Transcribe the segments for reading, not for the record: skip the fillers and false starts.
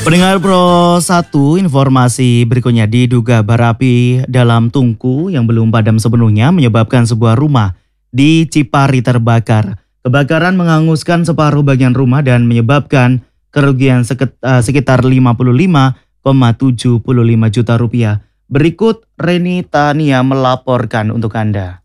Pendengar Pro 1, informasi berikutnya diduga bara api dalam tungku yang belum padam sepenuhnya menyebabkan sebuah rumah di Cipari terbakar. Kebakaran menghanguskan separuh bagian rumah dan menyebabkan kerugian sekitar 55,75 juta rupiah. Berikut Reni Tania melaporkan untuk Anda.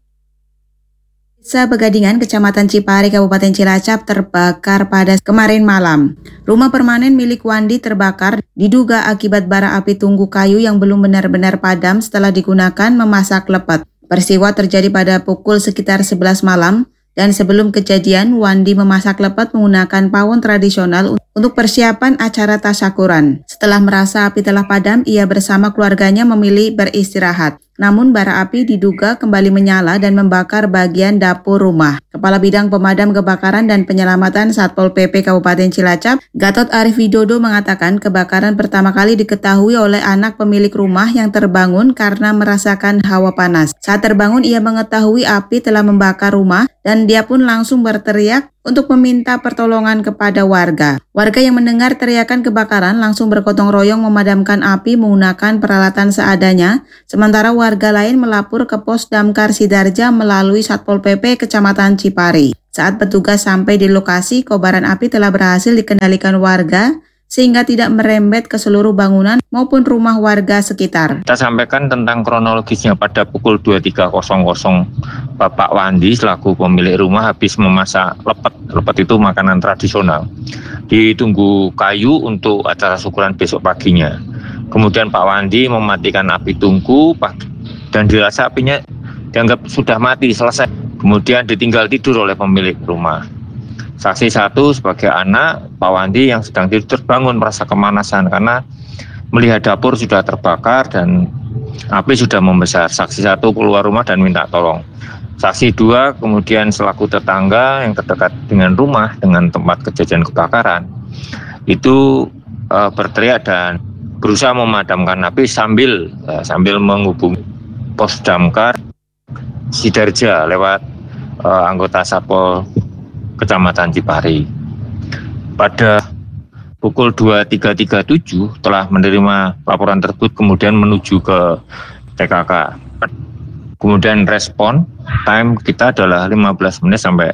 Desa Begadingan, Kecamatan Cipari, Kabupaten Cilacap terbakar pada kemarin malam. Rumah permanen milik Wandi terbakar diduga akibat bara api tungku kayu yang belum benar-benar padam setelah digunakan memasak lepet. Peristiwa terjadi pada pukul sekitar 11 malam dan sebelum kejadian Wandi memasak lepet menggunakan pawon tradisional untuk persiapan acara tasyakuran. Setelah merasa api telah padam, ia bersama keluarganya memilih beristirahat. Namun bara api diduga kembali menyala dan membakar bagian dapur rumah. Kepala Bidang Pemadam Kebakaran dan Penyelamatan Satpol PP Kabupaten Cilacap, Gatot Arif Widodo mengatakan kebakaran pertama kali diketahui oleh anak pemilik rumah yang terbangun karena merasakan hawa panas. Saat terbangun ia mengetahui api telah membakar rumah dan dia pun langsung berteriak untuk meminta pertolongan kepada warga. Warga yang mendengar teriakan kebakaran langsung bergotong royong memadamkan api menggunakan peralatan seadanya, sementara warga lain melapor ke Pos Damkar Sidarja melalui Satpol PP Kecamatan Cipari. Saat petugas sampai di lokasi, kobaran api telah berhasil dikendalikan warga sehingga tidak merembet ke seluruh bangunan maupun rumah warga sekitar. Kita sampaikan tentang kronologisnya pada pukul 23.00 Bapak Wandi selaku pemilik rumah habis memasak lepet. Lepet itu makanan tradisional. Ditunggu kayu untuk acara syukuran besok paginya. Kemudian Pak Wandi mematikan api tungku dan dirasa apinya dianggap sudah mati, selesai. Kemudian ditinggal tidur oleh pemilik rumah. Saksi satu sebagai anak Pak Wandi yang sedang tidur terbangun merasa kemanasan karena melihat dapur sudah terbakar dan api sudah membesar. Saksi satu keluar rumah dan minta tolong. Saksi dua kemudian selaku tetangga yang terdekat dengan rumah dengan tempat kejadian kebakaran itu berteriak dan berusaha memadamkan api sambil menghubungi Pos Damkar Sidarja lewat anggota Satpol Kecamatan Cipari. Pada pukul 23.37 telah menerima laporan tersebut kemudian menuju ke TKK. Kemudian respon time kita adalah 15 menit sampai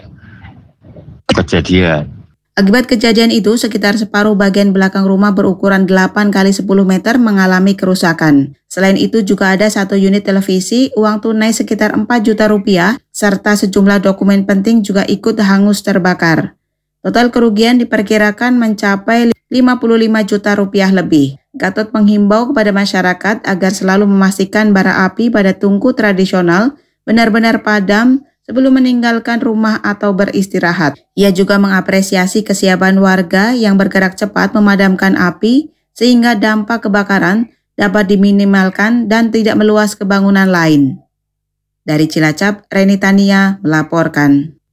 kejadian. Akibat kejadian itu, sekitar separuh bagian belakang rumah berukuran 8 x 10 meter mengalami kerusakan. Selain itu juga ada 1 unit televisi, uang tunai sekitar 4 juta rupiah, serta sejumlah dokumen penting juga ikut hangus terbakar. Total kerugian diperkirakan mencapai 55 juta rupiah lebih. Gatot menghimbau kepada masyarakat agar selalu memastikan bara api pada tungku tradisional benar-benar padam sebelum meninggalkan rumah atau beristirahat. Ia juga mengapresiasi kesiapan warga yang bergerak cepat memadamkan api sehingga dampak kebakaran dapat diminimalkan dan tidak meluas ke bangunan lain. Dari Cilacap, Reni Tania melaporkan.